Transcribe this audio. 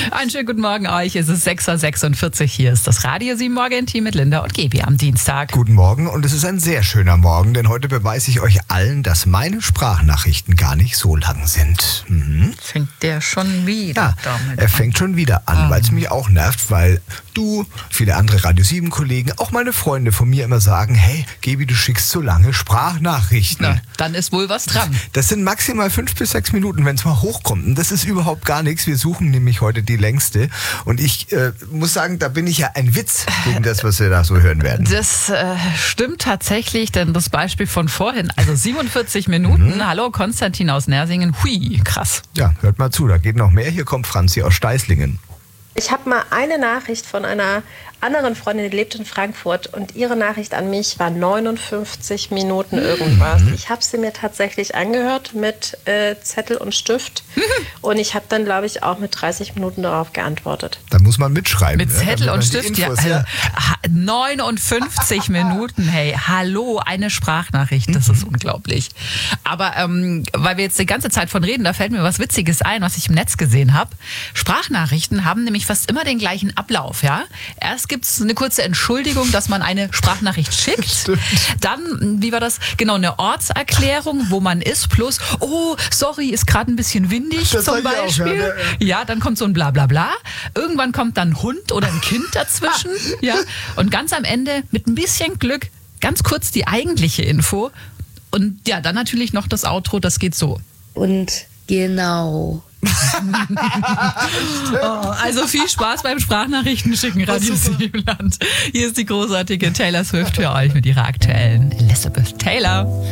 Einen schönen guten Morgen euch. Es ist 6.46 Uhr. Hier ist das Radio 7 Morgen-Team mit Linda und Gebi am Dienstag. Guten Morgen und es ist ein sehr schöner Morgen, denn heute beweise ich euch allen, dass meine Sprachnachrichten gar nicht so lang sind. Fängt der schon wieder damit er fängt schon wieder an, weil es mich auch nervt, weil du, viele andere Radio 7 Kollegen, auch meine Freunde von mir immer sagen, hey, Gebi, du schickst so lange Sprachnachrichten. Na, dann ist wohl was dran. Das sind maximal 5 bis 6 Minuten, wenn es mal hochkommt. Und das ist überhaupt gar nichts. Wir suchen nämlich heute die längste. Und ich muss sagen, da bin ich ja ein Witz gegen das, was wir da so hören werden. Das stimmt tatsächlich, denn das Beispiel von vorhin, also 47 Minuten. Hallo, Konstantin aus Nersingen. Hui, krass. Ja, hört mal zu, da geht noch mehr. Hier kommt Franzi aus Steißlingen. Ich habe mal eine Nachricht von einer anderen Freundin, die lebt in Frankfurt, und ihre Nachricht an mich war 59 Minuten irgendwas. Ich habe sie mir tatsächlich angehört mit Zettel und Stift und ich habe dann, glaube ich, auch mit 30 Minuten darauf geantwortet. Da muss man mitschreiben. Mit Zettel damit und man die Stift, ja. Infos, Also, 59 Minuten, hey, hallo, eine Sprachnachricht, das ist unglaublich. Aber weil wir jetzt die ganze Zeit von reden, da fällt mir was Witziges ein, was ich im Netz gesehen habe. Sprachnachrichten haben nämlich fast immer den gleichen Ablauf, ja. Erst gibt es eine kurze Entschuldigung, dass man eine Sprachnachricht schickt. Stimmt. Dann, wie war das? Genau, eine Ortserklärung, wo man ist, plus, oh, sorry, ist gerade ein bisschen windig Das zum sag ich auch, Beispiel. Ja, dann kommt so ein Blablabla. Irgendwann kommt dann ein Hund oder ein Kind dazwischen. Ja. Und ganz am Ende, mit ein bisschen Glück, ganz kurz die eigentliche Info. Und ja, dann natürlich noch das Outro, das geht so. Und genau. Also viel Spaß beim Sprachnachrichten schicken, Radio Siebenland. Hier ist die großartige Taylor Swift für euch mit ihrer aktuellen Elizabeth Taylor.